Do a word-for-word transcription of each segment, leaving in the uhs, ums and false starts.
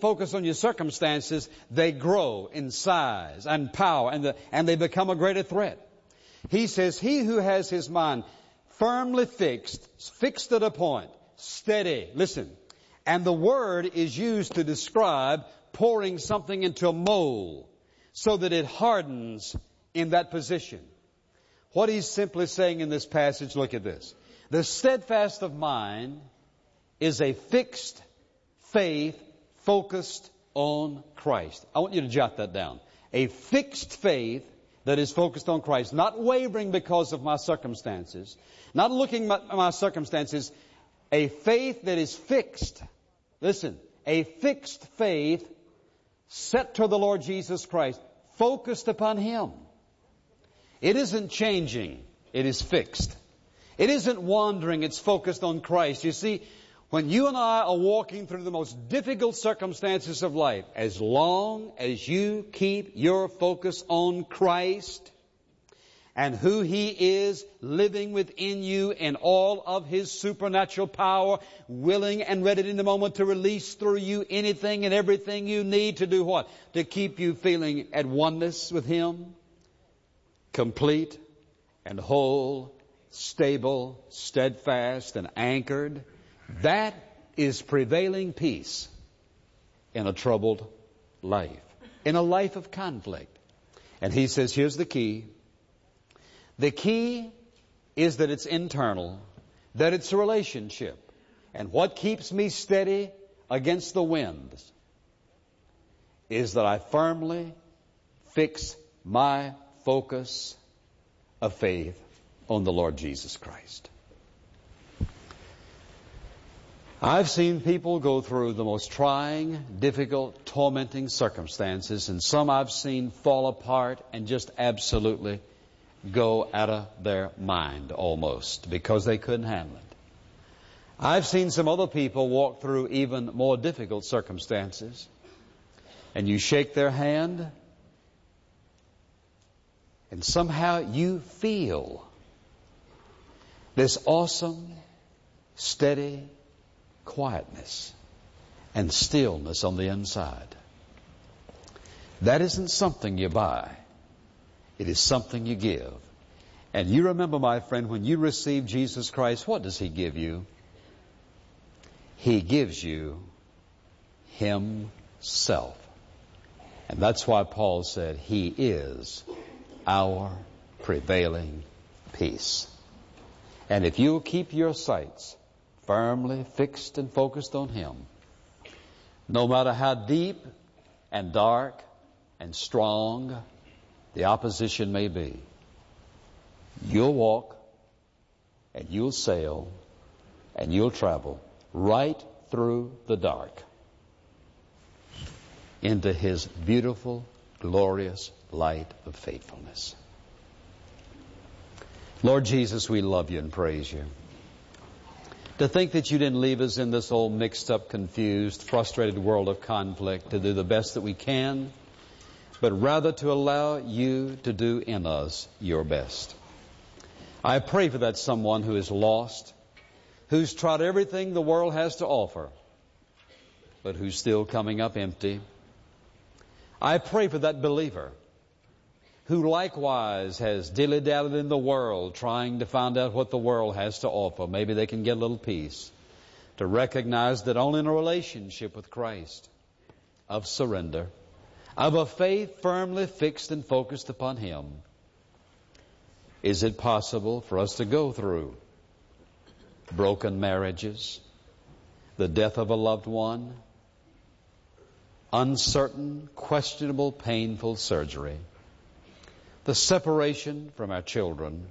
focus on your circumstances, they grow in size and power, and, the, and they become a greater threat. He says, he who has his mind firmly fixed, fixed at a point, steady. Listen. And the word is used to describe pouring something into a mold so that it hardens in that position. What he's simply saying in this passage, look at this. The steadfast of mind is a fixed faith focused on Christ. I want you to jot that down. A fixed faith that is focused on Christ, not wavering because of my circumstances, not looking at my circumstances, a faith that is fixed. Listen, a fixed faith set to the Lord Jesus Christ, focused upon Him. It isn't changing, it is fixed. It isn't wandering, it's focused on Christ. You see, when you and I are walking through the most difficult circumstances of life, as long as you keep your focus on Christ and who He is living within you in all of His supernatural power, willing and ready in the moment to release through you anything and everything you need to do what? To keep you feeling at oneness with Him, complete and whole, stable, steadfast, and anchored. That is prevailing peace in a troubled life, in a life of conflict. And he says, here's the key. The key is that it's internal, that it's a relationship. And what keeps me steady against the winds is that I firmly fix my focus of faith on the Lord Jesus Christ. I've seen people go through the most trying, difficult, tormenting circumstances, and some I've seen fall apart and just absolutely go out of their mind almost because they couldn't handle it. I've seen some other people walk through even more difficult circumstances, and you shake their hand, and somehow you feel this awesome, steady quietness and stillness on the inside. That isn't something you buy. It is something you give. And you remember, my friend, when you receive Jesus Christ, what does He give you? He gives you Himself. And that's why Paul said, He is our prevailing peace. And if you'll keep your sights firmly fixed and focused on Him, no matter how deep and dark and strong the opposition may be, you'll walk and you'll sail and you'll travel right through the dark into His beautiful, glorious light of faithfulness. Lord Jesus, we love You and praise You. To think that You didn't leave us in this old mixed up, confused, frustrated world of conflict to do the best that we can, but rather to allow You to do in us Your best. I pray for that someone who is lost, who's tried everything the world has to offer, but who's still coming up empty. I pray for that believer who likewise has dilly-dallied in the world, trying to find out what the world has to offer. Maybe they can get a little peace, to recognize that only in a relationship with Christ, of surrender, of a faith firmly fixed and focused upon Him, is it possible for us to go through broken marriages, the death of a loved one, uncertain, questionable, painful surgery, the separation from our children,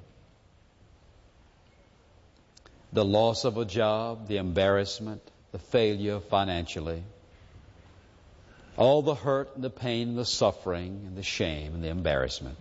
the loss of a job, the embarrassment, the failure financially, all the hurt and the pain and the suffering and the shame and the embarrassment,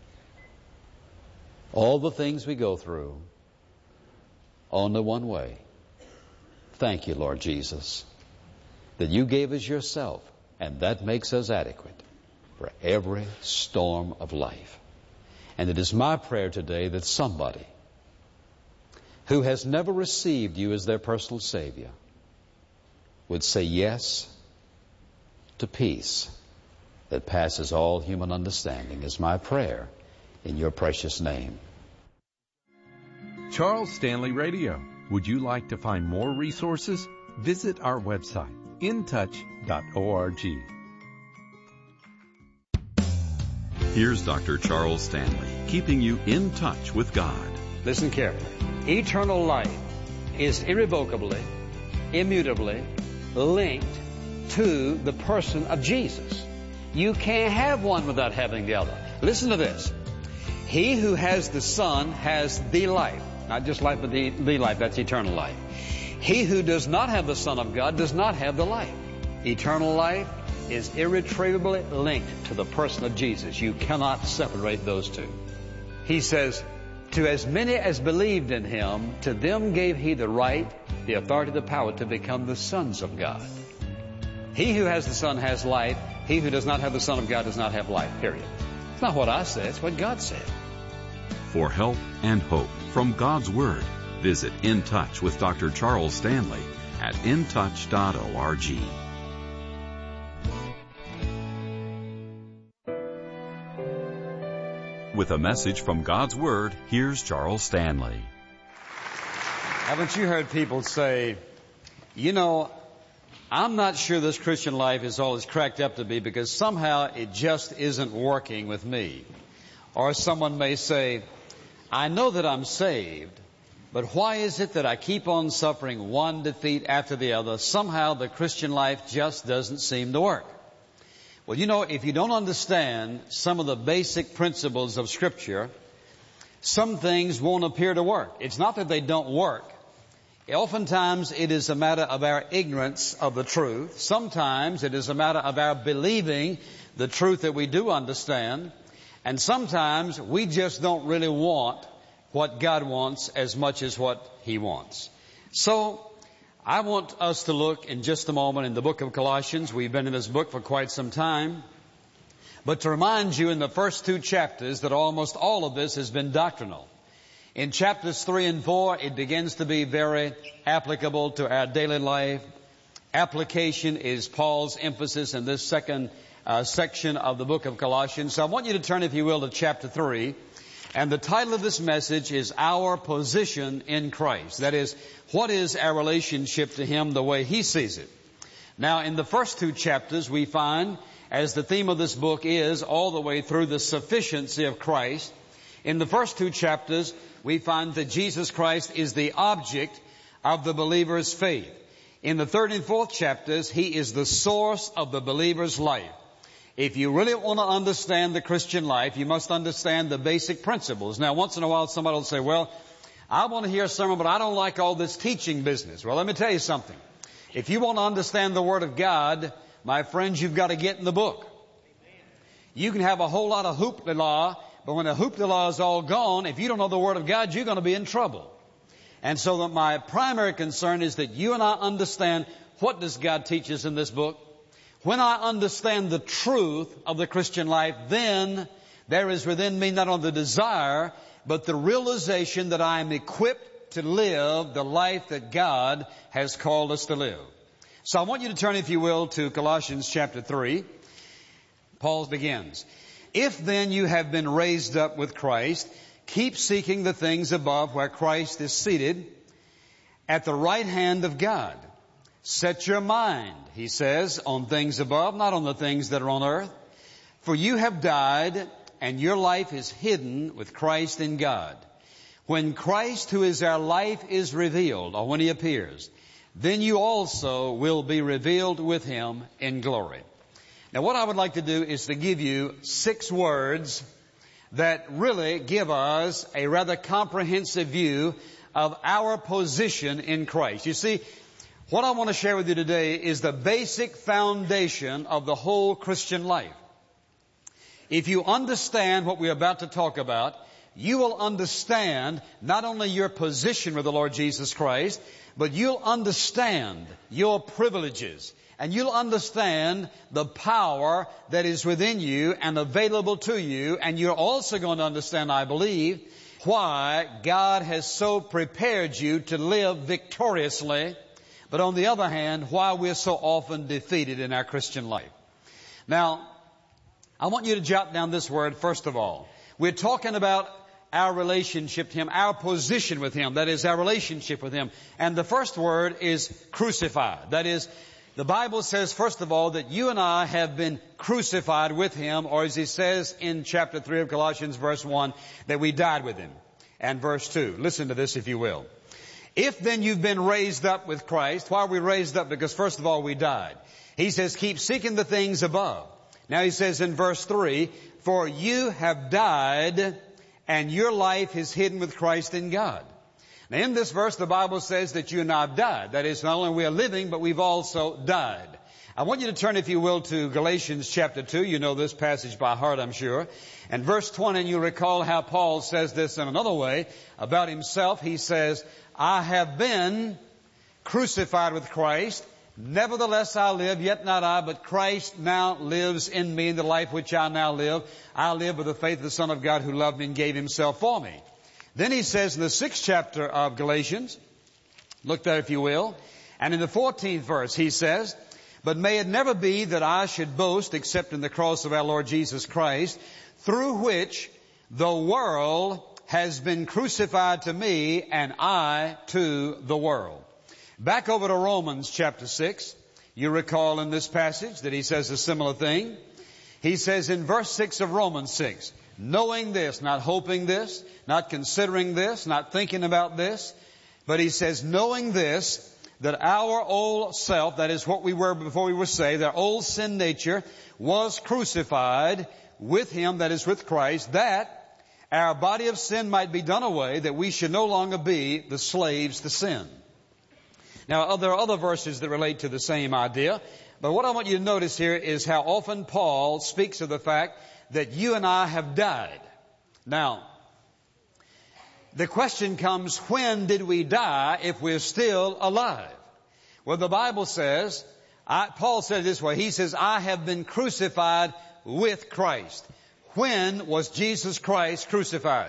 all the things we go through, only one way. Thank You, Lord Jesus, that You gave us Yourself, and that makes us adequate for every storm of life. And it is my prayer today that somebody who has never received You as their personal Savior would say yes to peace that passes all human understanding is my prayer in your precious name. Charles Stanley Radio. Would you like to find more resources? Visit our website, in touch dot org. Here's Doctor Charles Stanley, keeping you in touch with God. Listen carefully. Eternal life is irrevocably, immutably linked to the person of Jesus. You can't have one without having the other. Listen to this. He who has the Son has the life. Not just life, but the, the life. That's eternal life. He who does not have the Son of God does not have the life. Eternal life is irretrievably linked to the person of Jesus. You cannot separate those two. He says, to as many as believed in Him, to them gave He the right, the authority, the power to become the sons of God. He who has the Son has life. He who does not have the Son of God does not have life, period. It's not what I said, it's what God said. For help and hope from God's Word, visit In Touch with Doctor Charles Stanley at in touch dot org. With a message from God's Word, here's Charles Stanley. Haven't you heard people say, you know, I'm not sure this Christian life is all it's cracked up to be because somehow it just isn't working with me. Or someone may say, I know that I'm saved, but why is it that I keep on suffering one defeat after the other? Somehow the Christian life just doesn't seem to work. Well, you know, if you don't understand some of the basic principles of Scripture, some things won't appear to work. It's not that they don't work. Oftentimes it is a matter of our ignorance of the truth. Sometimes it is a matter of our believing the truth that we do understand. And sometimes we just don't really want what God wants as much as what He wants. So I want us to look in just a moment in the book of Colossians. We've been in this book for quite some time. But to remind you in the first two chapters that almost all of this has been doctrinal. In chapters three and four, it begins to be very applicable to our daily life. Application is Paul's emphasis in this second uh, section of the book of Colossians. So I want you to turn, if you will, to chapter three. And the title of this message is Our Position in Christ. That is, what is our relationship to Him the way He sees it? Now, in the first two chapters, we find, as the theme of this book is all the way through the sufficiency of Christ, in the first two chapters, we find that Jesus Christ is the object of the believer's faith. In the third and fourth chapters, He is the source of the believer's life. If you really want to understand the Christian life, you must understand the basic principles. Now, once in a while, somebody will say, well, I want to hear a sermon, but I don't like all this teaching business. Well, let me tell you something. If you want to understand the Word of God, my friends, you've got to get in the book. You can have a whole lot of hoopla, but when the hoopla is all gone, if you don't know the Word of God, you're going to be in trouble. And so that my primary concern is that you and I understand what does God teach us in this book. When I understand the truth of the Christian life, then there is within me not only the desire, but the realization that I am equipped to live the life that God has called us to live. So I want you to turn, if you will, to Colossians chapter three. Paul begins, If then you have been raised up with Christ, keep seeking the things above where Christ is seated at the right hand of God. Set your mind, he says, on things above, not on the things that are on earth. For you have died, and your life is hidden with Christ in God. When Christ, who is our life, is revealed, or when He appears, then you also will be revealed with Him in glory. Now, what I would like to do is to give you six words that really give us a rather comprehensive view of our position in Christ. You see, what I want to share with you today is the basic foundation of the whole Christian life. If you understand what we're about to talk about, you will understand not only your position with the Lord Jesus Christ, but you'll understand your privileges. And you'll understand the power that is within you and available to you. And you're also going to understand, I believe, why God has so prepared you to live victoriously. But on the other hand, why we're so often defeated in our Christian life. Now, I want you to jot down this word first of all. We're talking about our relationship to Him, our position with Him. That is, our relationship with Him. And the first word is crucified. That is, the Bible says, first of all, that you and I have been crucified with Him, or as He says in chapter three of Colossians, verse one, that we died with Him. And verse two. Listen to this, if you will. If then you've been raised up with Christ, why are we raised up? Because first of all, we died. He says, keep seeking the things above. Now He says in verse three, for you have died, and your life is hidden with Christ in God. Now in this verse, the Bible says that you and I have died. That is, not only we are living, but we've also died. I want you to turn, if you will, to Galatians chapter two. You know this passage by heart, I'm sure. And verse twenty, and you recall how Paul says this in another way about himself. He says, I have been crucified with Christ. Nevertheless I live, yet not I, but Christ now lives in me. In the life which I now live, I live by the faith of the Son of God who loved me and gave Himself for me. Then he says in the sixth chapter of Galatians, look there if you will, and in the fourteenth verse he says, but may it never be that I should boast except in the cross of our Lord Jesus Christ, through which the world has been crucified to me and I to the world. Back over to Romans chapter six, you recall in this passage that he says a similar thing. He says in verse six of Romans six, knowing this, not hoping this, not considering this, not thinking about this, but he says, knowing this, that our old self, that is what we were before we were saved, our old sin nature was crucified with Him, that is with Christ, that our body of sin might be done away, that we should no longer be the slaves to sin. Now, there are other verses that relate to the same idea, but what I want you to notice here is how often Paul speaks of the fact that you and I have died. Now, the question comes, when did we die if we're still alive? Well, the Bible says, I, Paul said it this way, he says, I have been crucified with Christ. When was Jesus Christ crucified?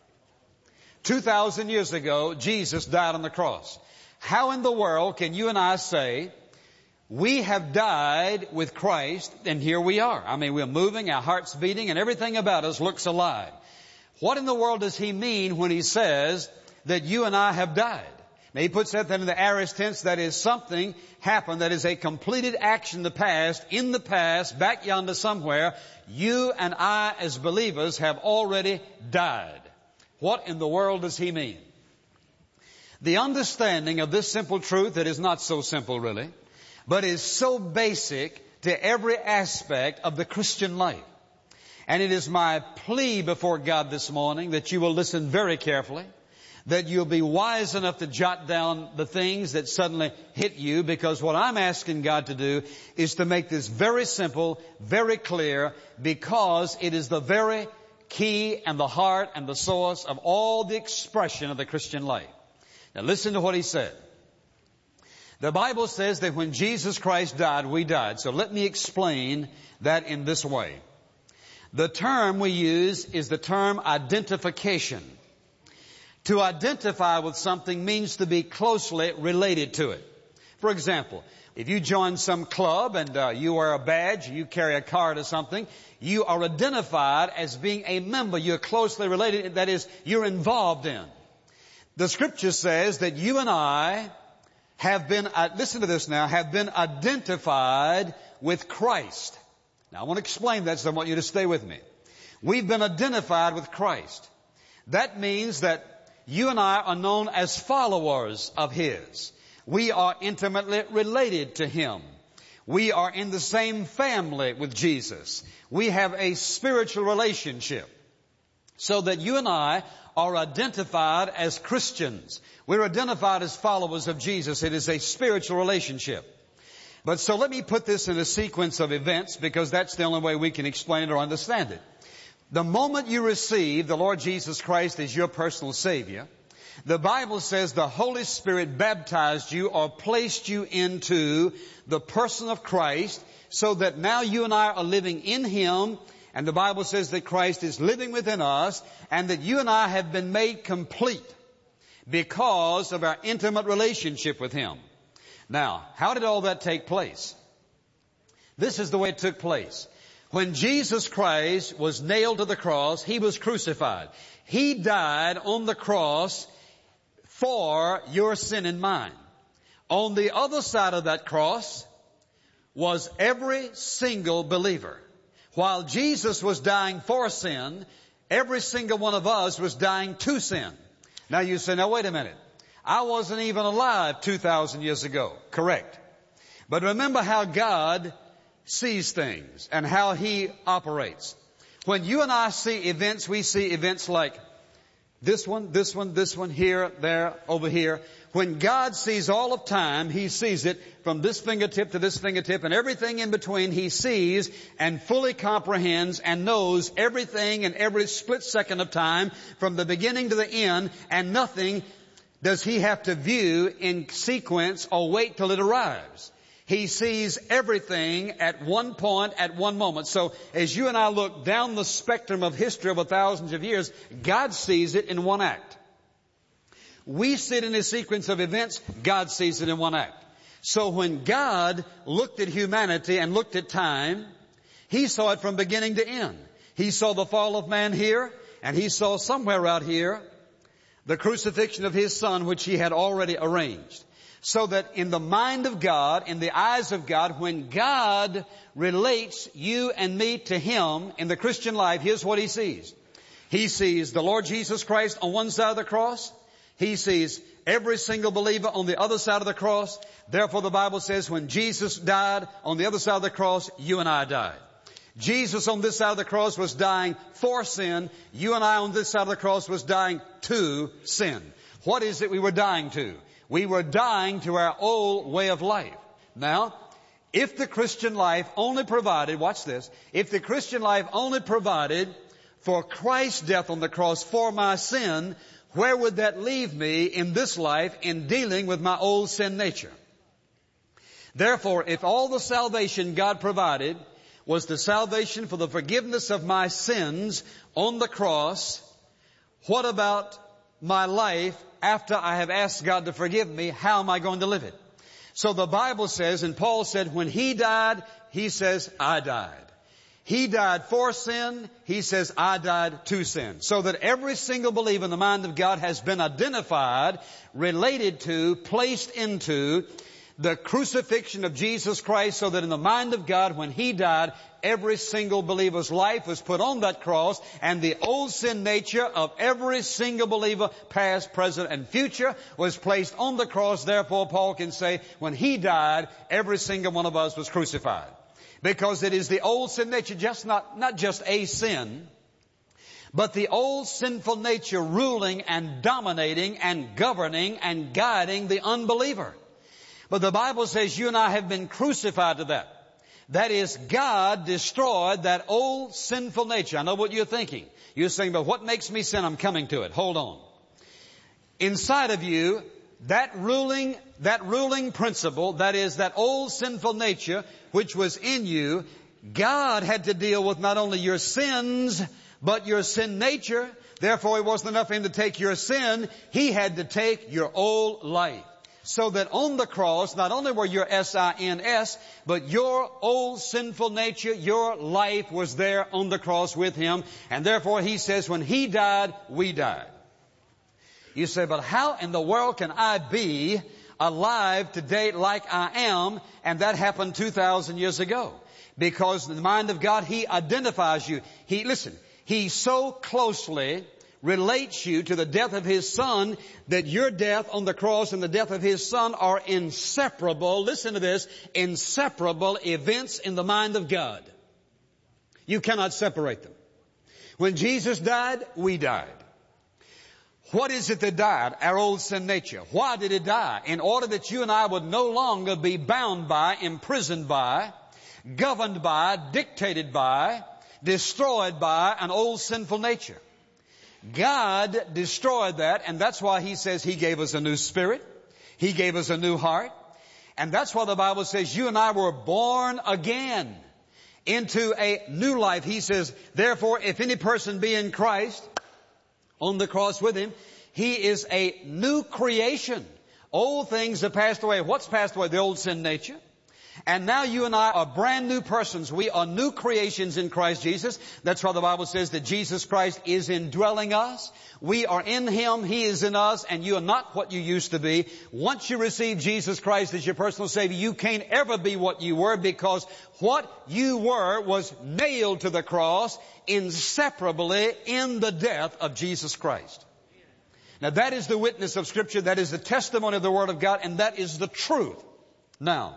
Two thousand years ago, Jesus died on the cross. How in the world can you and I say, we have died with Christ, and here we are? I mean, we're moving, our heart's beating, and everything about us looks alive. What in the world does he mean when he says that you and I have died? Now, he puts that in the aorist tense, that is, something happened, that is a completed action in the past, in the past, back yonder somewhere. You and I, as believers, have already died. What in the world does he mean? The understanding of this simple truth, that is not so simple really, but is so basic to every aspect of the Christian life. And it is my plea before God this morning that you will listen very carefully, that you'll be wise enough to jot down the things that suddenly hit you, because what I'm asking God to do is to make this very simple, very clear, because it is the very key and the heart and the source of all the expression of the Christian life. Now listen to what he said. The Bible says that when Jesus Christ died, we died. So let me explain that in this way. The term we use is the term identification. To identify with something means to be closely related to it. For example, if you join some club and uh, you wear a badge, you carry a card or something, you are identified as being a member. You're closely related. That is, you're involved in. The Scripture says that you and I have been, uh, listen to this now, have been identified with Christ. Now, I want to explain that, so I want you to stay with me. We've been identified with Christ. That means that you and I are known as followers of His. We are intimately related to Him. We are in the same family with Jesus. We have a spiritual relationship. So that you and I are identified as Christians. We're identified as followers of Jesus. It is a spiritual relationship. But so let me put this in a sequence of events, because that's the only way we can explain it or understand it. The moment you receive the Lord Jesus Christ as your personal Savior, the Bible says the Holy Spirit baptized you or placed you into the person of Christ, so that now you and I are living in Him, and the Bible says that Christ is living within us, and that you and I have been made complete because of our intimate relationship with Him. Now, how did all that take place? This is the way it took place. When Jesus Christ was nailed to the cross, He was crucified. He died on the cross for your sin and mine. On the other side of that cross was every single believer. While Jesus was dying for sin, every single one of us was dying to sin. Now you say, now wait a minute. I wasn't even alive two thousand years ago. Correct. But remember how God sees things and how He operates. When you and I see events, we see events like this one, this one, this one, here, there, over here. When God sees all of time, He sees it from this fingertip to this fingertip, and everything in between He sees and fully comprehends and knows everything in every split second of time from the beginning to the end, and nothing does He have to view in sequence or wait till it arrives. He sees everything at one point, at one moment. So as you and I look down the spectrum of history over thousands of years, God sees it in one act. We see it in a sequence of events. God sees it in one act. So when God looked at humanity and looked at time, He saw it from beginning to end. He saw the fall of man here, and He saw somewhere out here the crucifixion of His Son, which He had already arranged. So that in the mind of God, in the eyes of God, when God relates you and me to Him in the Christian life, here's what He sees. He sees the Lord Jesus Christ on one side of the cross. He sees every single believer on the other side of the cross. Therefore, the Bible says when Jesus died on the other side of the cross, you and I died. Jesus on this side of the cross was dying for sin. You and I on this side of the cross was dying to sin. What is it we were dying to? We were dying to our old way of life. Now, if the Christian life only provided, watch this, if the Christian life only provided for Christ's death on the cross for my sin, where would that leave me in this life in dealing with my old sin nature? Therefore, if all the salvation God provided was the salvation for the forgiveness of my sins on the cross, what about my life after I have asked God to forgive me? How am I going to live it? So the Bible says, and Paul said, when He died, he says, I died. He died for sin. He says, I died to sin. So that every single believer in the mind of God has been identified, related to, placed into the crucifixion of Jesus Christ, so that in the mind of God, when He died, every single believer's life was put on that cross, and the old sin nature of every single believer, past, present, and future, was placed on the cross. Therefore, Paul can say, when He died, every single one of us was crucified. Because it is the old sin nature, just not, not just a sin, but the old sinful nature ruling and dominating and governing and guiding the unbeliever. But the Bible says you and I have been crucified to that. That is, God destroyed that old sinful nature. I know what you're thinking. You're saying, but what makes me sin? I'm coming to it. Hold on. Inside of you, that ruling, that ruling principle, that is, that old sinful nature which was in you, God had to deal with not only your sins, but your sin nature. Therefore, it wasn't enough for Him to take your sin. He had to take your old life. So that on the cross, not only were your S I N S, but your old sinful nature, your life was there on the cross with Him. And therefore He says, when He died, we died. You say, but how in the world can I be alive today like I am? And that happened two thousand years ago. Because in the mind of God, He identifies you. He, listen, He so closely relates you to the death of His Son that your death on the cross and the death of His Son are inseparable, listen to this, inseparable events in the mind of God. You cannot separate them. When Jesus died, we died. What is it that died? Our old sin nature. Why did it die? In order that you and I would no longer be bound by, imprisoned by, governed by, dictated by, destroyed by an old sinful nature. God destroyed that, and that's why He says He gave us a new spirit. He gave us a new heart. And that's why the Bible says you and I were born again into a new life. He says, therefore, if any person be in Christ, on the cross with Him, he is a new creation. Old things have passed away. What's passed away? The old sin nature. And now you and I are brand new persons. We are new creations in Christ Jesus. That's why the Bible says that Jesus Christ is indwelling us. We are in Him, He is in us, and you are not what you used to be. Once you receive Jesus Christ as your personal Savior, you can't ever be what you were, because what you were was nailed to the cross inseparably in the death of Jesus Christ. Now that is the witness of Scripture, that is the testimony of the Word of God, and that is the truth. Now,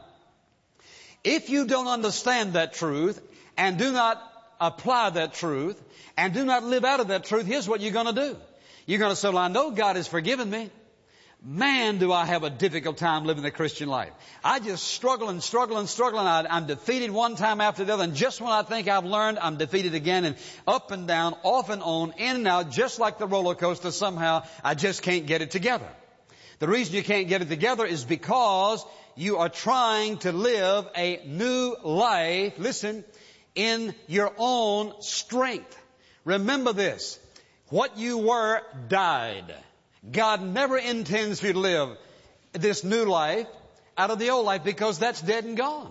if you don't understand that truth and do not apply that truth and do not live out of that truth, here's what you're going to do. You're going to say, well, I know God has forgiven me. Man, do I have a difficult time living the Christian life. I just struggle and struggle and struggle, and I, I'm defeated one time after the other. And just when I think I've learned, I'm defeated again, and up and down, off and on, in and out, just like the roller coaster. Somehow I just can't get it together. The reason you can't get it together is because you are trying to live a new life, listen, in your own strength. Remember this. What you were died. God never intends for you to live this new life out of the old life, because that's dead and gone.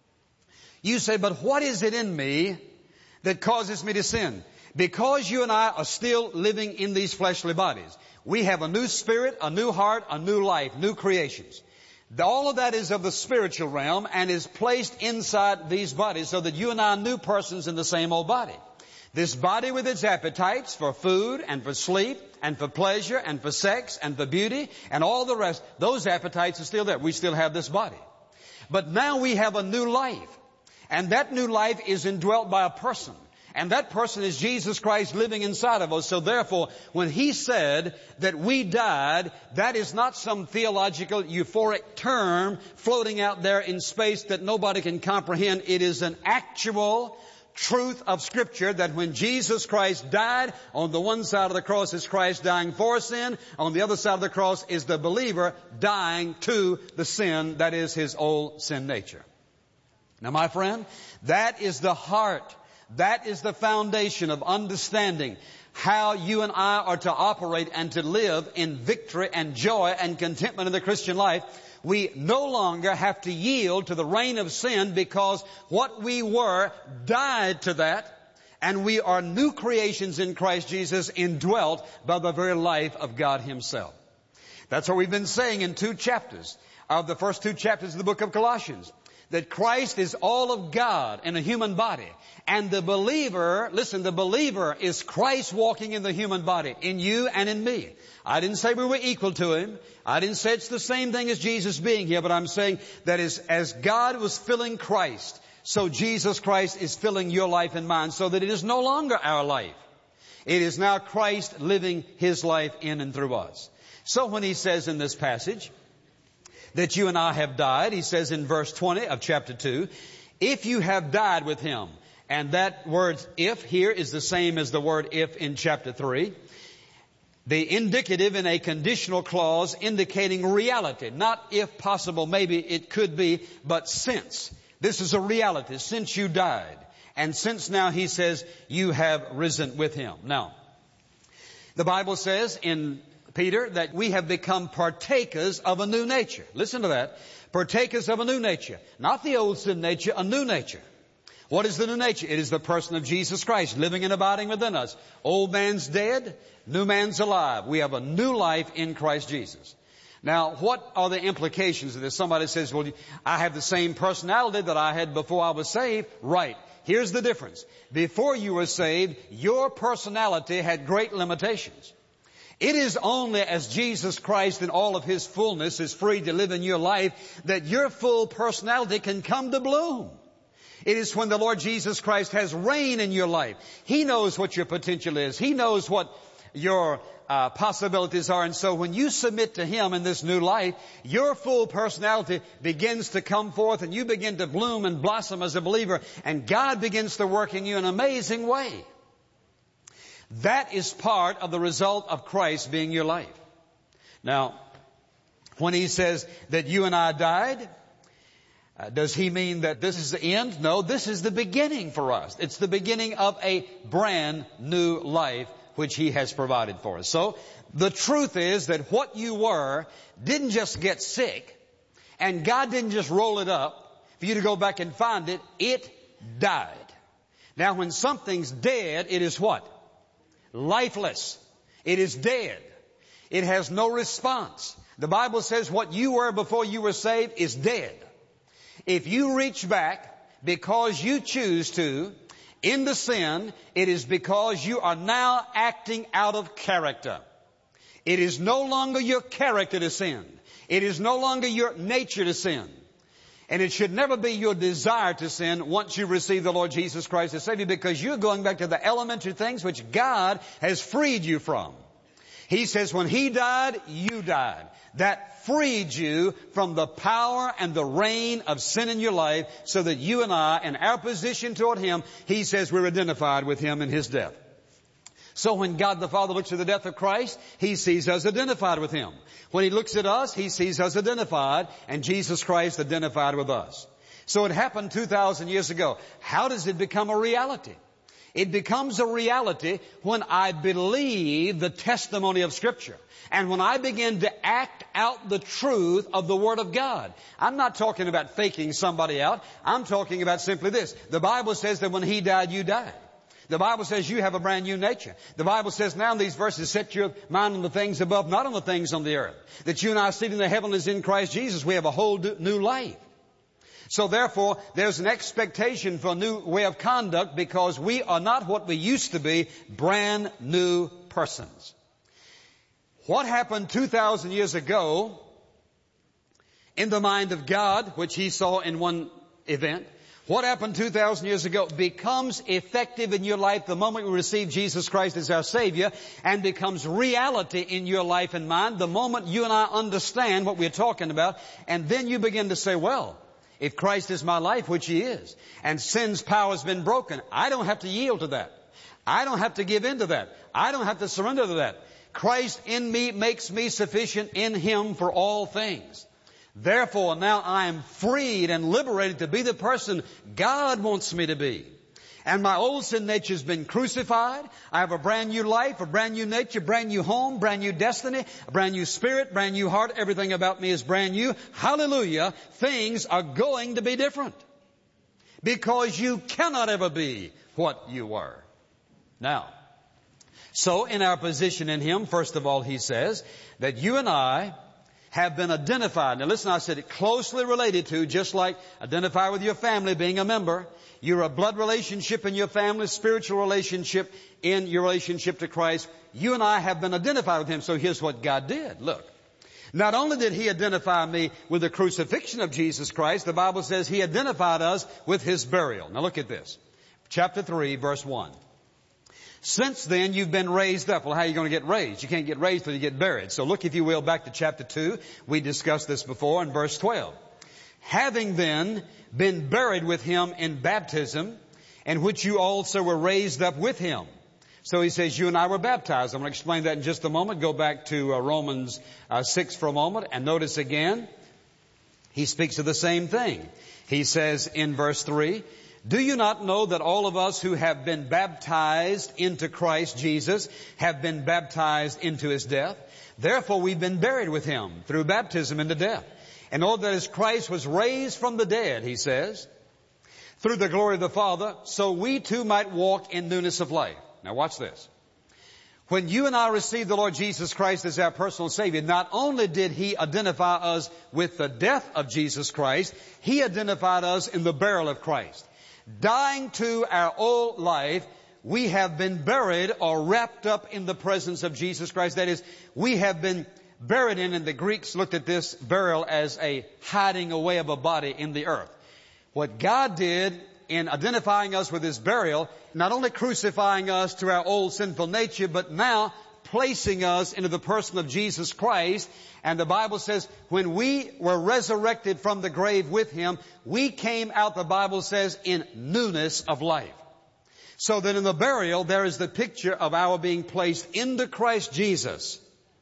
You say, but what is it in me that causes me to sin? Because you and I are still living in these fleshly bodies. We have a new spirit, a new heart, a new life, new creations. All of that is of the spiritual realm and is placed inside these bodies, so that you and I are new persons in the same old body. This body with its appetites for food and for sleep and for pleasure and for sex and for beauty and all the rest, those appetites are still there. We still have this body. But now we have a new life. And that new life is indwelt by a person. And that person is Jesus Christ living inside of us. So therefore, when He said that we died, that is not some theological euphoric term floating out there in space that nobody can comprehend. It is an actual truth of Scripture, that when Jesus Christ died, on the one side of the cross is Christ dying for sin. On the other side of the cross is the believer dying to the sin that is his old sin nature. Now, my friend, that is the heart. That is the foundation of understanding how you and I are to operate and to live in victory and joy and contentment in the Christian life. We no longer have to yield to the reign of sin, because what we were died to that, and we are new creations in Christ Jesus, indwelt by the very life of God Himself. That's what we've been saying in two chapters of the first two chapters of the book of Colossians. That Christ is all of God in a human body. And the believer, listen, the believer is Christ walking in the human body, in you and in me. I didn't say we were equal to Him. I didn't say it's the same thing as Jesus being here, but I'm saying that is, as God was filling Christ, so Jesus Christ is filling your life and mine, so that it is no longer our life. It is now Christ living His life in and through us. So when He says in this passage that you and I have died, He says in verse twenty of chapter two, if you have died with Him. And that word if here is the same as the word if in chapter three. The indicative in a conditional clause indicating reality. Not if possible, maybe it could be, but since. This is a reality. Since you died. And since now, He says, you have risen with Him. Now, the Bible says in Peter that we have become partakers of a new nature. Listen to that. Partakers of a new nature. Not the old sin nature, a new nature. What is the new nature? It is the person of Jesus Christ living and abiding within us. Old man's dead, new man's alive. We have a new life in Christ Jesus. Now, what are the implications of this? Somebody says, well, I have the same personality that I had before I was saved. Right. Here's the difference. Before you were saved, your personality had great limitations. It is only as Jesus Christ in all of His fullness is free to live in your life that your full personality can come to bloom. It is when the Lord Jesus Christ has reign in your life. He knows what your potential is. He knows what your uh, possibilities are. And so when you submit to Him in this new life, your full personality begins to come forth, and you begin to bloom and blossom as a believer. And God begins to work in you in an amazing way. That is part of the result of Christ being your life. Now, when He says that you and I died, Uh, does He mean that this is the end? No, this is the beginning for us. It's the beginning of a brand new life which He has provided for us. So the truth is that what you were didn't just get sick, and God didn't just roll it up for you to go back and find it. It died. Now when something's dead, it is what? Lifeless. It is dead. It has no response. The Bible says what you were before you were saved is dead. If you reach back because you choose to into sin, it is because you are now acting out of character. It is no longer your character to sin. It is no longer your nature to sin. And it should never be your desire to sin once you receive the Lord Jesus Christ as Savior, because you're going back to the elementary things which God has freed you from. He says when He died, you died. That freed you from the power and the reign of sin in your life, so that you and I, in our position toward Him, He says we're identified with Him in His death. So when God the Father looks at the death of Christ, He sees us identified with Him. When He looks at us, He sees us identified, and Jesus Christ identified with us. So it happened two thousand years ago. How does it become a reality? It becomes a reality when I believe the testimony of Scripture, and when I begin to act out the truth of the Word of God. I'm not talking about faking somebody out. I'm talking about simply this. The Bible says that when He died, you died. The Bible says you have a brand new nature. The Bible says now in these verses, set your mind on the things above, not on the things on the earth. That you and I seated in the heavens in Christ Jesus, we have a whole new life. So therefore, there's an expectation for a new way of conduct, because we are not what we used to be, brand new persons. What happened two thousand years ago in the mind of God, which He saw in one event, what happened two thousand years ago becomes effective in your life the moment we receive Jesus Christ as our Savior, and becomes reality in your life and mine the moment you and I understand what we're talking about. And then you begin to say, well, if Christ is my life, which He is, and sin's power has been broken, I don't have to yield to that. I don't have to give in to that. I don't have to surrender to that. Christ in me makes me sufficient in Him for all things. Therefore, now I am freed and liberated to be the person God wants me to be. And my old sin nature has been crucified. I have a brand new life, a brand new nature, brand new home, brand new destiny, a brand new spirit, brand new heart. Everything about me is brand new. Hallelujah. Things are going to be different. Because you cannot ever be what you were. Now, so in our position in Him, first of all, He says that you and I have been identified. Now listen, I said it closely related to, just like identify with your family being a member. You're a blood relationship in your family, spiritual relationship in your relationship to Christ. You and I have been identified with Him. So here's what God did. Look, not only did He identify me with the crucifixion of Jesus Christ, the Bible says He identified us with His burial. Now look at this. Chapter three, verse one. Since then you've been raised up. Well, how are you going to get raised? You can't get raised till you get buried. So look, if you will, back to chapter two. We discussed this before in verse twelve. Having then been buried with Him in baptism, in which you also were raised up with Him. So he says you and I were baptized. I'm going to explain that in just a moment. Go back to uh, Romans uh, six for a moment and notice again. He speaks of the same thing. He says in verse three, do you not know that all of us who have been baptized into Christ Jesus have been baptized into His death? Therefore we've been buried with Him through baptism into death. In order that as Christ was raised from the dead, he says, through the glory of the Father, so we too might walk in newness of life. Now watch this. When you and I received the Lord Jesus Christ as our personal Savior, not only did He identify us with the death of Jesus Christ, He identified us in the burial of Christ. Dying to our old life, we have been buried or wrapped up in the presence of Jesus Christ. That is, we have been buried in, and the Greeks looked at this burial as a hiding away of a body in the earth. What God did in identifying us with His burial, not only crucifying us to our old sinful nature, but now placing us into the person of Jesus Christ. And the Bible says when we were resurrected from the grave with Him, we came out, the Bible says, in newness of life. So that in the burial there is the picture of our being placed into Christ Jesus.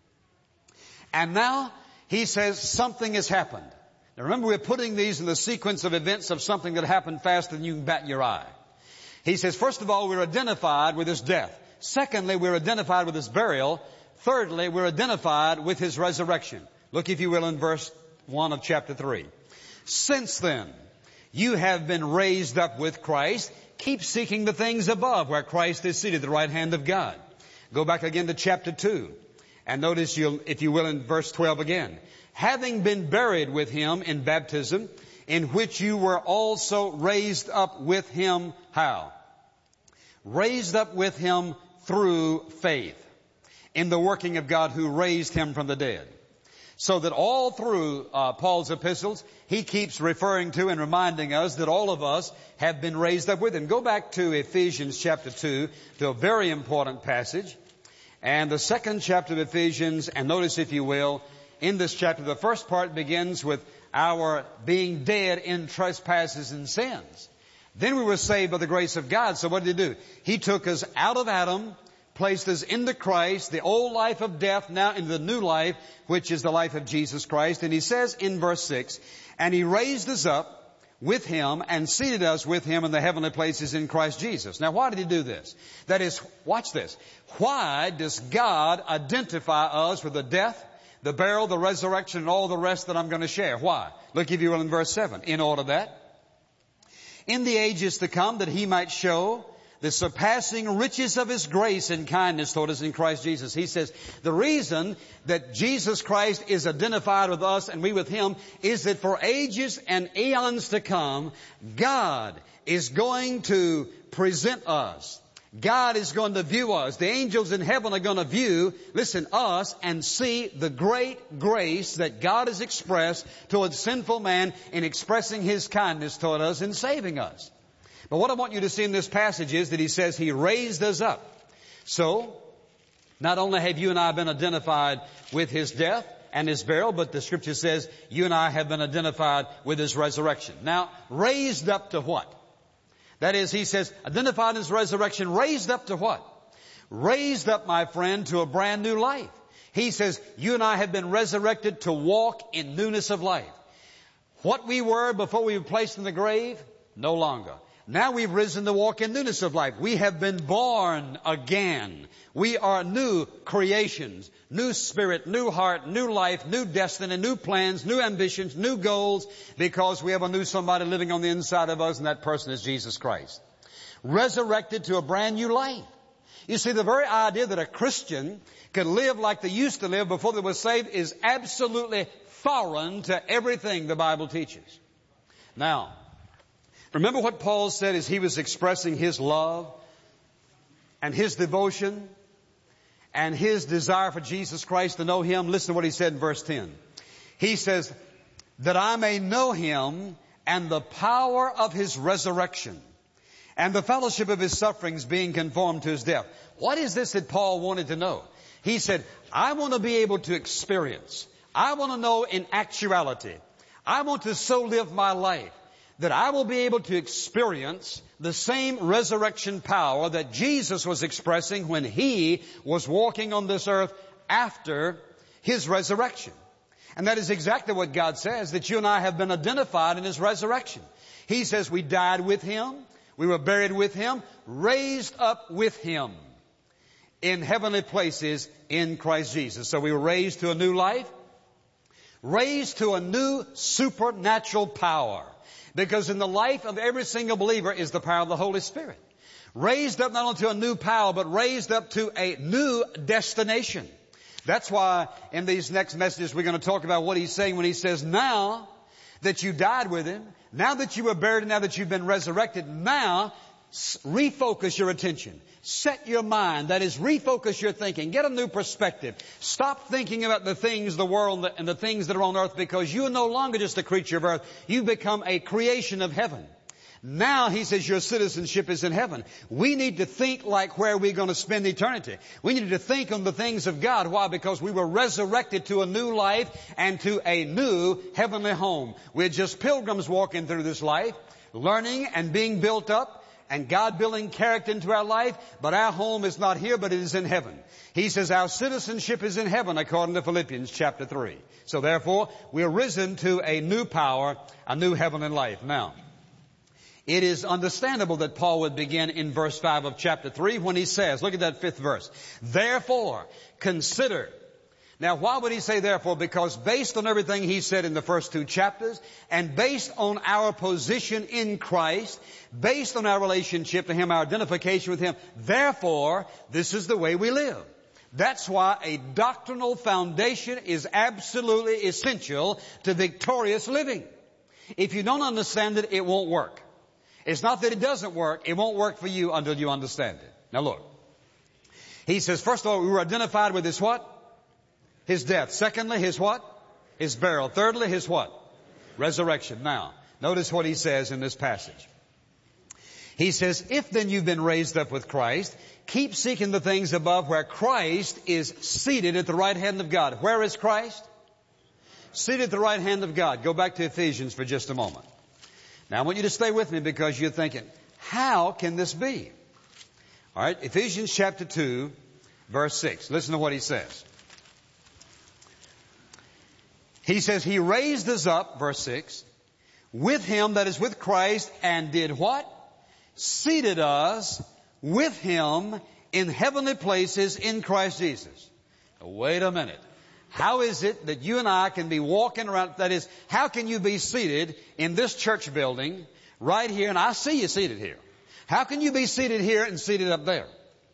And now He says something has happened. Now remember, we're putting these in the sequence of events of something that happened faster than you can bat your eye. He says, first of all, we're identified with His death. Secondly, we're identified with His burial. Thirdly, we're identified with His resurrection. Look, if you will, in verse one of chapter three. Since then, You have been raised up with Christ. Keep seeking the things above where Christ is seated at the right hand of God. Go back again to chapter two. And notice, you'll, if you will, in verse twelve again. Having been buried with Him in baptism, in which you were also raised up with Him. How? Raised up with Him through faith in the working of God who raised Him from the dead. So that all through uh, Paul's epistles, he keeps referring to and reminding us that all of us have been raised up with Him. Go back to Ephesians chapter two, to a very important passage. And the second chapter of Ephesians, and notice, if you will, in this chapter, the first part begins with our being dead in trespasses and sins. Then we were saved by the grace of God. So what did He do? He took us out of Adam, placed us into Christ, the old life of death, now into the new life, which is the life of Jesus Christ. And He says in verse six, and He raised us up with Him and seated us with Him in the heavenly places in Christ Jesus. Now, why did He do this? That is, watch this. Why does God identify us with the death, the burial, the resurrection, and all the rest that I'm going to share? Why? Look, if you will, in verse seven. In order that, in the ages to come, that He might show the surpassing riches of His grace and kindness toward us in Christ Jesus. He says, the reason that Jesus Christ is identified with us and we with Him is that for ages and eons to come, God is going to present us. God is going to view us. The angels in heaven are going to view, listen, us and see the great grace that God has expressed toward sinful man in expressing His kindness toward us and saving us. But what I want you to see in this passage is that He says He raised us up. So, not only have you and I been identified with His death and His burial, but the Scripture says you and I have been identified with His resurrection. Now, raised up to what? That is, He says, identified in His resurrection, raised up to what? Raised up, my friend, to a brand new life. He says, you and I have been resurrected to walk in newness of life. What we were before we were placed in the grave, no longer. Now we've risen to walk in newness of life. We have been born again. We are new creations, new spirit, new heart, new life, new destiny, new plans, new ambitions, new goals, because we have a new somebody living on the inside of us, and that person is Jesus Christ. Resurrected to a brand new life. You see, the very idea that a Christian could live like they used to live before they were saved is absolutely foreign to everything the Bible teaches. Now, remember what Paul said as he was expressing his love and his devotion and his desire for Jesus Christ, to know Him? Listen to what he said in verse ten. He says, that I may know Him and the power of His resurrection and the fellowship of His sufferings, being conformed to His death. What is this that Paul wanted to know? He said, I want to be able to experience. I want to know in actuality. I want to so live my life that I will be able to experience the same resurrection power that Jesus was expressing when He was walking on this earth after His resurrection. And that is exactly what God says, that you and I have been identified in His resurrection. He says we died with Him, we were buried with Him, raised up with Him in heavenly places in Christ Jesus. So we were raised to a new life, raised to a new supernatural power. Because in the life of every single believer is the power of the Holy Spirit. Raised up not only to a new power, but raised up to a new destination. That's why in these next messages we're going to talk about what He's saying when He says, now that you died with Him, now that you were buried, now that you've been resurrected, now refocus your attention. Set your mind. That is, refocus your thinking. Get a new perspective. Stop thinking about the things of the world and the things that are on earth, because you are no longer just a creature of earth. You've become a creation of heaven. Now, He says, your citizenship is in heaven. We need to think like where we're going to spend eternity. We need to think on the things of God. Why? Because we were resurrected to a new life and to a new heavenly home. We're just pilgrims walking through this life, learning and being built up, and God building character into our life, but our home is not here, but it is in heaven. He says our citizenship is in heaven, according to Philippians chapter three. So therefore, we are risen to a new power, a new heavenly life. Now, it is understandable that Paul would begin in verse five of chapter three when he says, look at that fifth verse, therefore, consider Now, why would he say therefore? Because based on everything he said in the first two chapters, and based on our position in Christ, based on our relationship to him, our identification with him, therefore, this is the way we live. That's why a doctrinal foundation is absolutely essential to victorious living. If you don't understand it, it won't work. It's not that it doesn't work. It won't work for you until you understand it. Now look. He says, first of all, we were identified with his what? His death. Secondly, his what? His burial. Thirdly, his what? Resurrection. Now, notice what he says in this passage. He says, if then you've been raised up with Christ, keep seeking the things above where Christ is seated at the right hand of God. Where is Christ? Seated at the right hand of God. Go back to Ephesians for just a moment. Now I want you to stay with me because you're thinking, how can this be? All right, Ephesians chapter two, verse six. Listen to what he says. He says, he raised us up, verse six, with him, that is with Christ, and did what? Seated us with him in heavenly places in Christ Jesus. Now, wait a minute. How is it that you and I can be walking around, that is, how can you be seated in this church building right here, and I see you seated here. How can you be seated here and seated up there?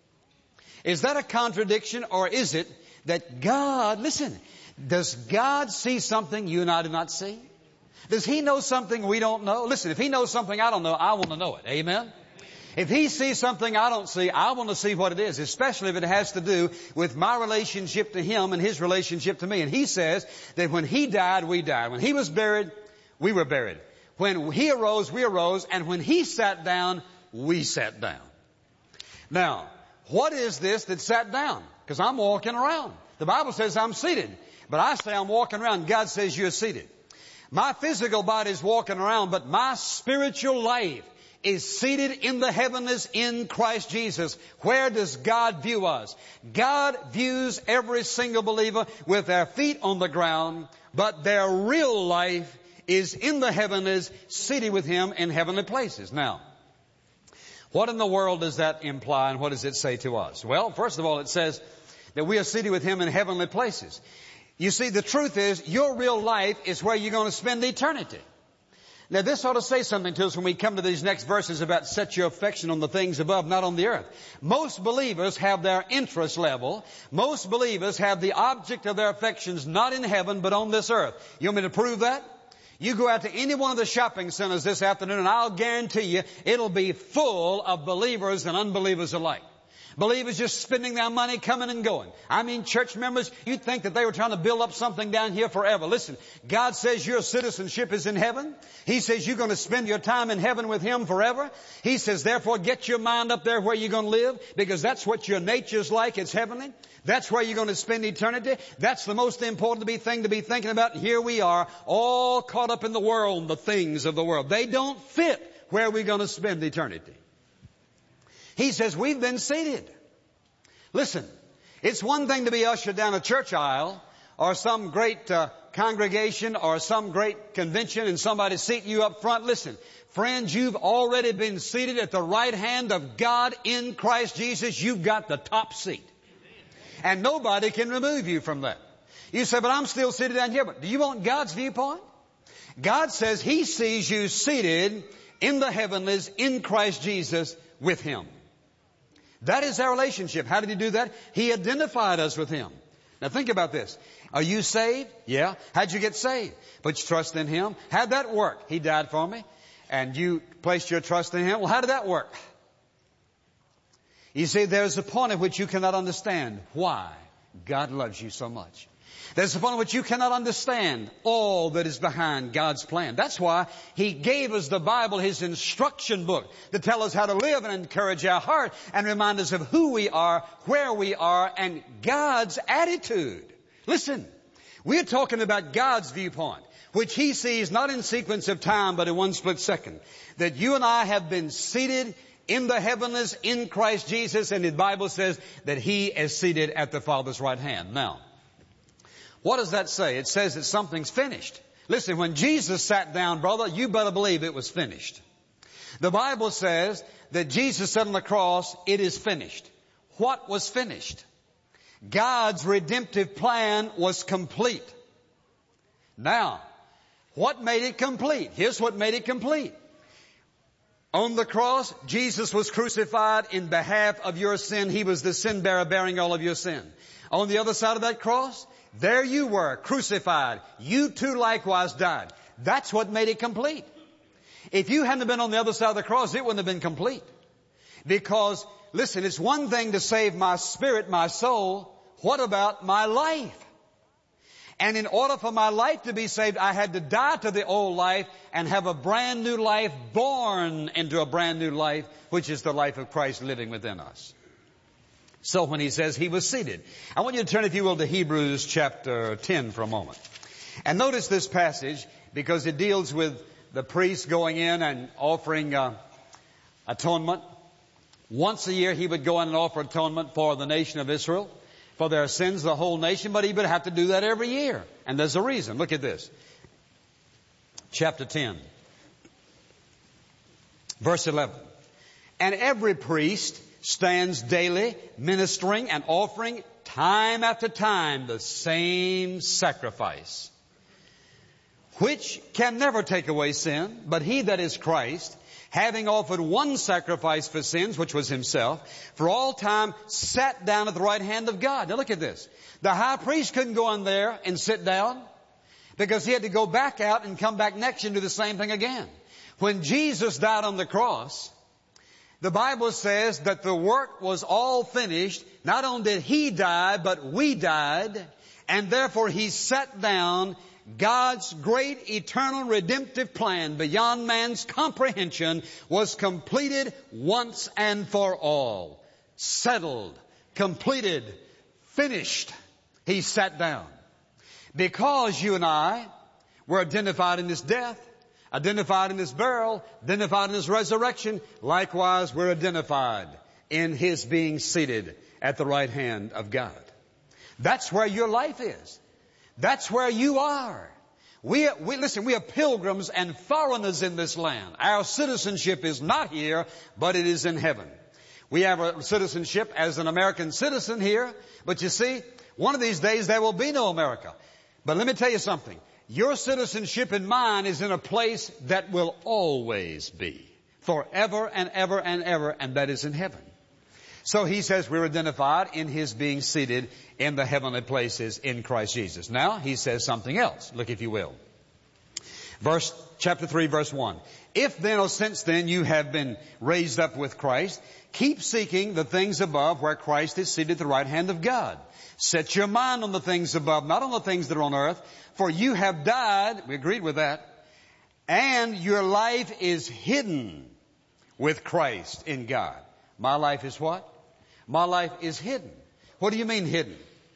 Is that a contradiction, or is it that God, listen, does God see something you and I do not see? Does he know something we don't know? Listen, if he knows something I don't know, I want to know it. Amen? If he sees something I don't see, I want to see what it is, especially if it has to do with my relationship to him and his relationship to me. And he says that when he died, we died. When he was buried, we were buried. When he arose, we arose. And when he sat down, we sat down. Now, what is this that sat down? Because I'm walking around. The Bible says I'm seated. But I say I'm walking around. God says you're seated. My physical body is walking around, but my spiritual life is seated in the heavens in Christ Jesus. Where does God view us? God views every single believer with their feet on the ground, but their real life is in the heavens, seated with him in heavenly places. Now, what in the world does that imply, and what does it say to us? Well, first of all, it says that we are seated with him in heavenly places. You see, the truth is, your real life is where you're going to spend eternity. Now, this ought to say something to us when we come to these next verses about set your affection on the things above, not on the earth. Most believers have their interest level. Most believers have the object of their affections not in heaven, but on this earth. You want me to prove that? You go out to any one of the shopping centers this afternoon, and I'll guarantee you it'll be full of believers and unbelievers alike. Believers just spending their money coming and going. I mean, church members, you'd think that they were trying to build up something down here forever. Listen, God says your citizenship is in heaven. He says you're going to spend your time in heaven with him forever. He says, therefore, get your mind up there where you're going to live, because that's what your nature's like. It's heavenly. That's where you're going to spend eternity. That's the most important to be thing to be thinking about. And here we are, all caught up in the world, the things of the world. They don't fit where we're going to spend eternity. He says we've been seated. Listen, it's one thing to be ushered down a church aisle or some great uh, congregation or some great convention and somebody seat you up front. Listen, friends, you've already been seated at the right hand of God in Christ Jesus. You've got the top seat. And nobody can remove you from that. You say, but I'm still seated down here. But do you want God's viewpoint? God says he sees you seated in the heavenlies in Christ Jesus with him. That is our relationship. How did he do that? He identified us with him. Now think about this. Are you saved? Yeah. How'd you get saved? Put your trust in him. How'd that work? He died for me. And you placed your trust in him. Well, how did that work? You see, there's a point at which you cannot understand why God loves you so much. There's a point at which you cannot understand all that is behind God's plan. That's why he gave us the Bible, his instruction book, to tell us how to live and encourage our heart and remind us of who we are, where we are, and God's attitude. Listen, we're talking about God's viewpoint, which he sees not in sequence of time, but in one split second. That you and I have been seated in the heavens in Christ Jesus, and the Bible says that he is seated at the Father's right hand. Now, what does that say? It says that something's finished. Listen, when Jesus sat down, brother, you better believe it was finished. The Bible says that Jesus said on the cross, it is finished. What was finished? God's redemptive plan was complete. Now, what made it complete? Here's what made it complete. On the cross, Jesus was crucified in behalf of your sin. He was the sin bearer bearing all of your sin. On the other side of that cross, there you were, crucified. You too likewise died. That's what made it complete. If you hadn't been on the other side of the cross, it wouldn't have been complete. Because, listen, it's one thing to save my spirit, my soul. What about my life? And in order for my life to be saved, I had to die to the old life and have a brand new life, born into a brand new life, which is the life of Christ living within us. So when he says he was seated, I want you to turn, if you will, to Hebrews chapter ten for a moment. And notice this passage, because it deals with the priest going in and offering uh, atonement. Once a year he would go in and offer atonement for the nation of Israel, for their sins, the whole nation, but he would have to do that every year. And there's a reason. Look at this. Chapter ten. Verse eleven. And every priest stands daily ministering and offering time after time the same sacrifice, which can never take away sin, but he that is Christ, having offered one sacrifice for sins, which was himself, for all time sat down at the right hand of God. Now look at this. The high priest couldn't go in there and sit down because he had to go back out and come back next year and do the same thing again. When Jesus died on the cross, the Bible says that the work was all finished. Not only did he die, but we died, and therefore he sat down. God's great eternal redemptive plan beyond man's comprehension was completed once and for all. Settled, completed, finished. He sat down. Because you and I were identified in his death, identified in his burial, identified in his resurrection, likewise we're identified in his being seated at the right hand of God. That's where your life is. That's where you are. We, we, listen, we are pilgrims and foreigners in this land. Our citizenship is not here, but it is in heaven. We have a citizenship as an American citizen here, but you see, one of these days there will be no America. But let me tell you something. Your citizenship and mine is in a place that will always be, forever and ever and ever, and that is in heaven. So he says we're identified in his being seated in the heavenly places in Christ Jesus. Now he says something else. Look, if you will. Verse, chapter three, verse one. If then, or since then, you have been raised up with Christ, keep seeking the things above where Christ is seated at the right hand of God. Set your mind on the things above, not on the things that are on earth. For you have died, we agreed with that, and your life is hidden with Christ in God. My life is what? My life is hidden. What do you mean hidden?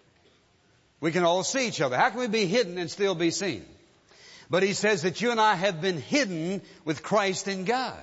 We can all see each other. How can we be hidden and still be seen? But he says that you and I have been hidden with Christ in God.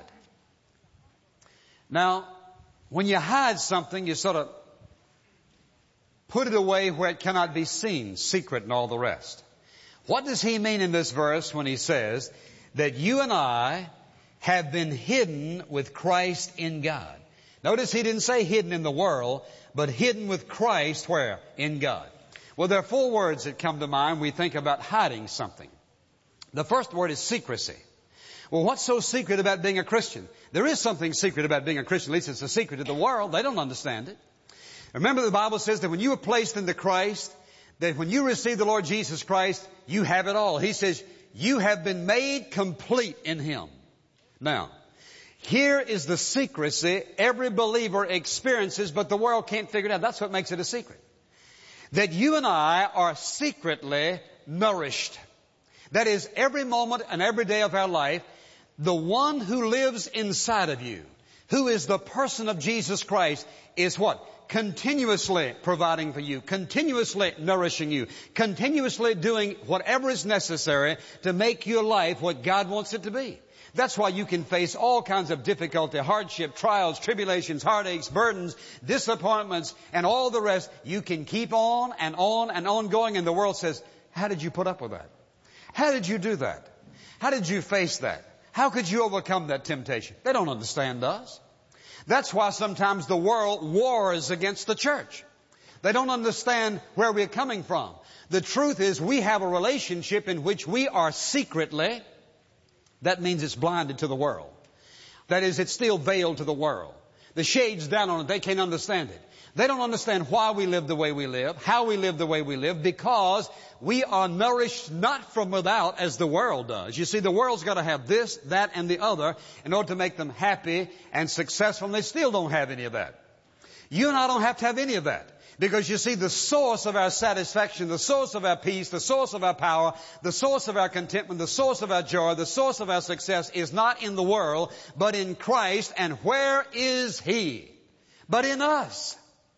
Now, when you hide something, you sort of put it away where it cannot be seen, secret and all the rest. What does he mean in this verse when he says that you and I have been hidden with Christ in God? Notice he didn't say hidden in the world, but hidden with Christ where? In God. Well, there are four words that come to mind when we think about hiding something. The first word is secrecy. Well, what's so secret about being a Christian? There is something secret about being a Christian. At least it's a secret to the world. They don't understand it. Remember, the Bible says that when you were placed into Christ, that when you receive the Lord Jesus Christ, you have it all. He says, you have been made complete in him. Now, here is the secrecy every believer experiences, but the world can't figure it out. That's what makes it a secret. That you and I are secretly nourished. That is, every moment and every day of our life, the one who lives inside of you, who is the person of Jesus Christ, is what? Continuously providing for you, continuously nourishing you, continuously doing whatever is necessary to make your life what God wants it to be. That's why you can face all kinds of difficulty, hardship, trials, tribulations, heartaches, burdens, disappointments, and all the rest. You can keep on and on and on going, and the world says, how did you put up with that? How did you do that? How did you face that? How could you overcome that temptation? They don't understand us. That's why sometimes the world wars against the church. They don't understand where we're coming from. The truth is we have a relationship in which we are secretly, that means it's blinded to the world. That is, it's still veiled to the world. The shade's down on it. They can't understand it. They don't understand why we live the way we live, how we live the way we live, because we are nourished not from without as the world does. You see, the world's got to have this, that, and the other in order to make them happy and successful, and they still don't have any of that. You and I don't have to have any of that. Because you see, the source of our satisfaction, the source of our peace, the source of our power, the source of our contentment, the source of our joy, the source of our success is not in the world, but in Christ. And where is He? But in us.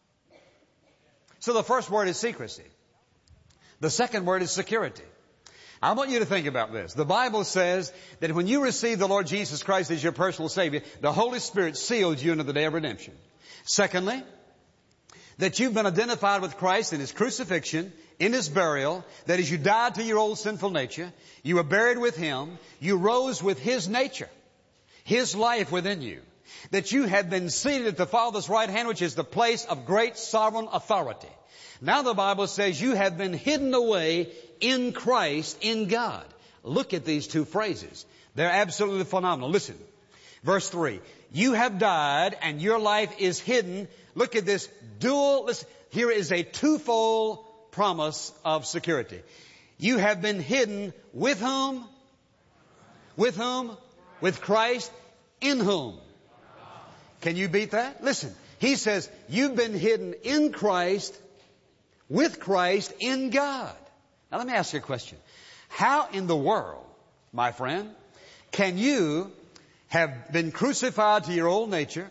So the first word is secrecy. The second word is security. I want you to think about this. The Bible says that when you receive the Lord Jesus Christ as your personal Savior, the Holy Spirit seals you into the day of redemption. Secondly, that you've been identified with Christ in His crucifixion, in His burial, that as you died to your old sinful nature, you were buried with Him, you rose with His nature, His life within you, that you have been seated at the Father's right hand, which is the place of great sovereign authority. Now the Bible says you have been hidden away in Christ, in God. Look at these two phrases. They're absolutely phenomenal. Listen, verse three. You have died and your life is hidden. Look at this dual, listen, here is a twofold promise of security. You have been hidden with whom? With whom? With Christ. In whom? Can you beat that? Listen, he says you've been hidden in Christ, with Christ, in God. Now let me ask you a question. How in the world, my friend, can you have been crucified to your old nature,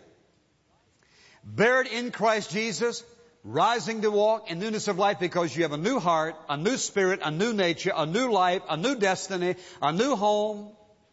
buried in Christ Jesus, rising to walk in newness of life because you have a new heart, a new spirit, a new nature, a new life, a new destiny, a new home,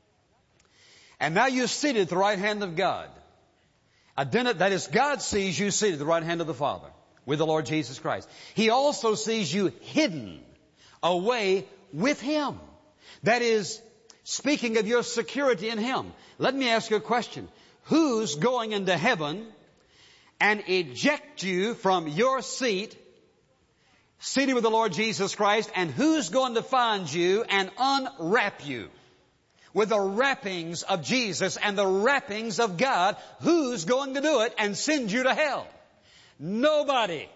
and now you're seated at the right hand of God. That is, God sees you seated at the right hand of the Father with the Lord Jesus Christ. He also sees you hidden away with Him. That is, speaking of your security in Him. Let me ask you a question. Who's going into heaven and eject you from your seat, seated with the Lord Jesus Christ, and who's going to find you and unwrap you with the wrappings of Jesus and the wrappings of God? Who's going to do it and send you to hell? Nobody.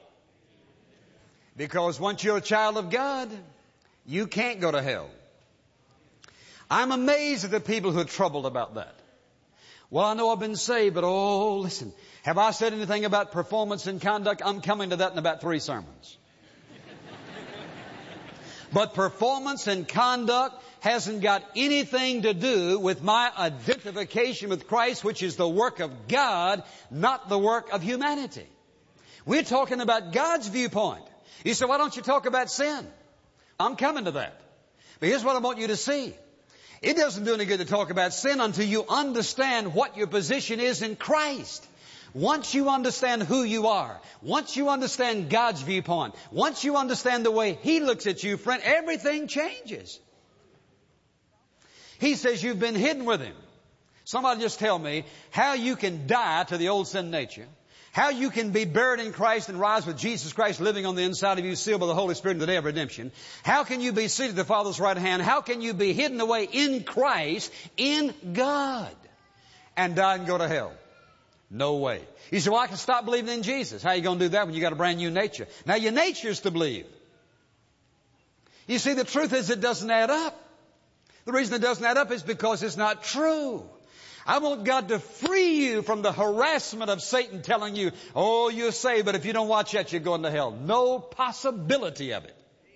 Because once you're a child of God, you can't go to hell. I'm amazed at the people who are troubled about that. Well, I know I've been saved, but oh, listen, have I said anything about performance and conduct? I'm coming to that in about three sermons. But performance and conduct hasn't got anything to do with my identification with Christ, which is the work of God, not the work of humanity. We're talking about God's viewpoint. You say, why don't you talk about sin? I'm coming to that. But here's what I want you to see. It doesn't do any good to talk about sin until you understand what your position is in Christ. Once you understand who you are, once you understand God's viewpoint, once you understand the way He looks at you, friend, everything changes. He says you've been hidden with Him. Somebody just tell me how you can die to the old sin nature, how you can be buried in Christ and rise with Jesus Christ living on the inside of you, sealed by the Holy Spirit in the day of redemption. How can you be seated at the Father's right hand? How can you be hidden away in Christ, in God, and die and go to hell? No way. You say, well, I can stop believing in Jesus. How are you going to do that when you got a brand new nature? Now your nature is to believe. You see, the truth is it doesn't add up. The reason it doesn't add up is because it's not true. I want God to free you from the harassment of Satan telling you, oh, you're saved, but if you don't watch that, you're going to hell. No possibility of it.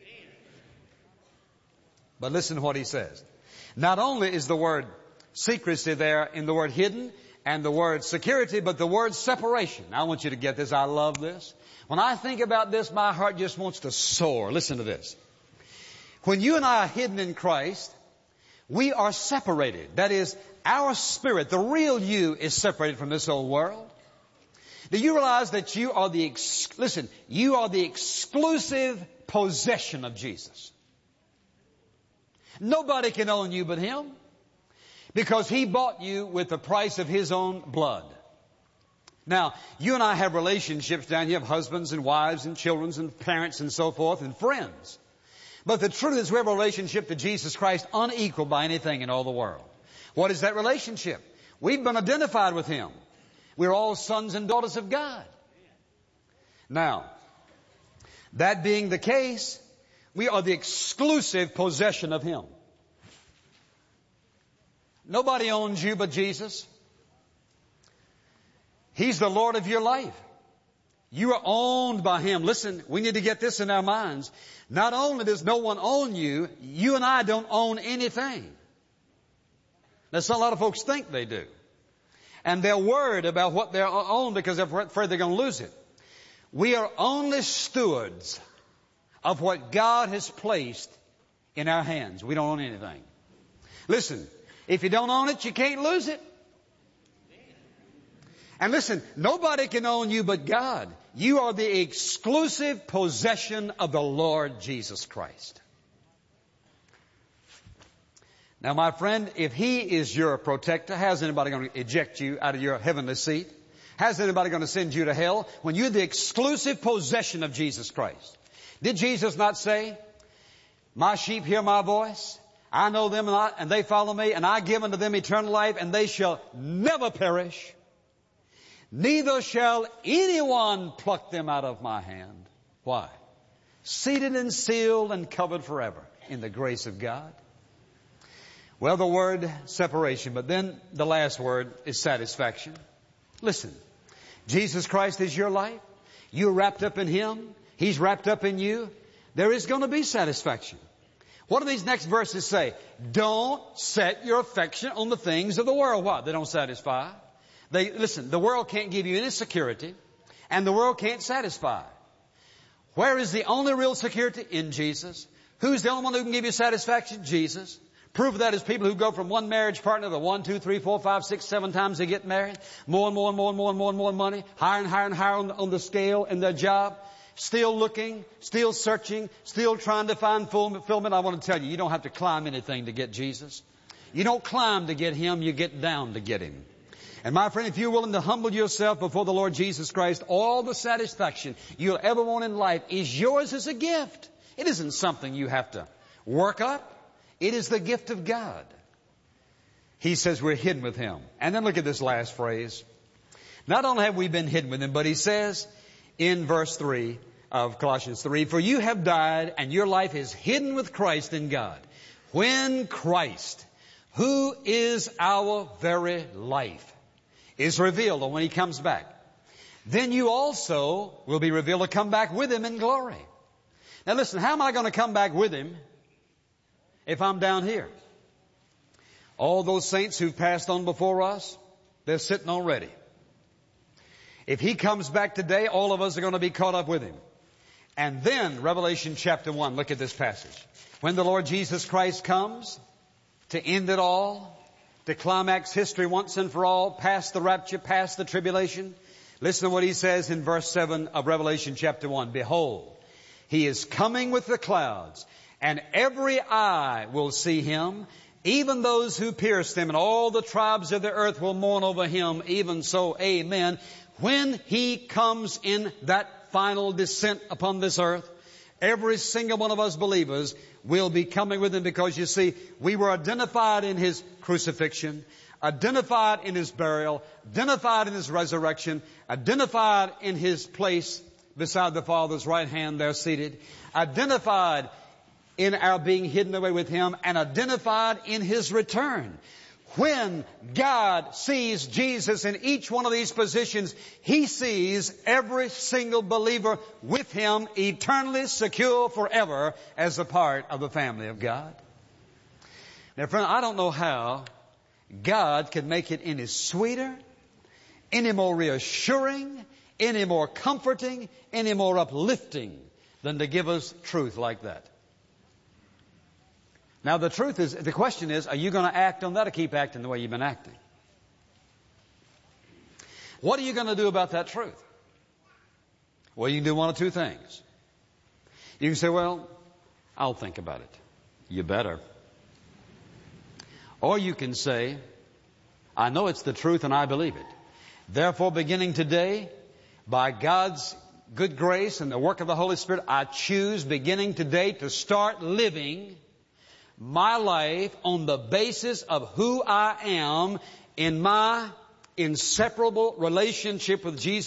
But listen to what he says. Not only is the word secrecy there in the word hidden and the word security, but the word separation. I want you to get this. I love this. When I think about this, my heart just wants to soar. Listen to this. When you and I are hidden in Christ, we are separated. That is, our spirit, the real you, is separated from this old world. Do you realize that you are the, ex- listen, you are the exclusive possession of Jesus? Nobody can own you but Him, because He bought you with the price of His own blood. Now, you and I have relationships down here of husbands and wives and children and parents and so forth and friends. But the truth is we have a relationship to Jesus Christ unequaled by anything in all the world. What is that relationship? We've been identified with Him. We're all sons and daughters of God. Now, that being the case, we are the exclusive possession of Him. Nobody owns you but Jesus. He's the Lord of your life. You are owned by Him. Listen, we need to get this in our minds. Not only does no one own you, you and I don't own anything. That's what a lot of folks think they do. And they're worried about what they own because they're afraid they're going to lose it. We are only stewards of what God has placed in our hands. We don't own anything. Listen, if you don't own it, you can't lose it. And listen, nobody can own you but God. You are the exclusive possession of the Lord Jesus Christ. Now, my friend, if He is your protector, how's anybody going to eject you out of your heavenly seat? How's anybody going to send you to hell when you're the exclusive possession of Jesus Christ? Did Jesus not say, my sheep hear my voice, I know them and, I, and they follow me, and I give unto them eternal life, and they shall never perish. Neither shall anyone pluck them out of my hand. Why? Seated and sealed and covered forever in the grace of God. Well, the word separation, but then the last word is satisfaction. Listen, Jesus Christ is your life. You're wrapped up in Him. He's wrapped up in you. There is going to be satisfaction. What do these next verses say? Don't set your affection on the things of the world. Why? They don't satisfy. They, listen, the world can't give you any security, and the world can't satisfy. Where is the only real security? In Jesus. Who's the only one who can give you satisfaction? Jesus. Proof of that is people who go from one marriage partner to one, two, three, four, five, six, seven times they get married. More and more and more and more and more and more money. Higher and higher and higher on the, on the scale in their job. Still looking, still searching, still trying to find fulfillment. I want to tell you, you don't have to climb anything to get Jesus. You don't climb to get Him, you get down to get Him. And my friend, if you're willing to humble yourself before the Lord Jesus Christ, all the satisfaction you'll ever want in life is yours as a gift. It isn't something you have to work up. It is the gift of God. He says we're hidden with Him. And then look at this last phrase. Not only have we been hidden with Him, but He says in verse three of Colossians three, for you have died and your life is hidden with Christ in God. When Christ, who is our very life, is revealed, or when He comes back, then you also will be revealed to come back with Him in glory. Now listen, how am I going to come back with Him if I'm down here? All those saints who've passed on before us, they're sitting already. If He comes back today, all of us are going to be caught up with Him. And then, Revelation chapter one, look at this passage. When the Lord Jesus Christ comes to end it all, to climax history once and for all, past the rapture, past the tribulation, listen to what He says in verse seven of Revelation chapter one. Behold, He is coming with the clouds, and every eye will see Him, even those who pierced Him, and all the tribes of the earth will mourn over Him. Even so, amen. When He comes in that final descent upon this earth, every single one of us believers will be coming with Him, because you see, we were identified in His crucifixion, identified in His burial, identified in His resurrection, identified in His place beside the Father's right hand there seated, identified in our being hidden away with Him, and identified in His return. When God sees Jesus in each one of these positions, He sees every single believer with Him, eternally secure forever as a part of the family of God. Now, friend, I don't know how God can make it any sweeter, any more reassuring, any more comforting, any more uplifting than to give us truth like that. Now, the truth is, the question is, are you going to act on that or keep acting the way you've been acting? What are you going to do about that truth? Well, you can do one of two things. You can say, well, I'll think about it. You better. Or you can say, I know it's the truth and I believe it. Therefore, beginning today, by God's good grace and the work of the Holy Spirit, I choose beginning today to start living my life on the basis of who I am in my inseparable relationship with Jesus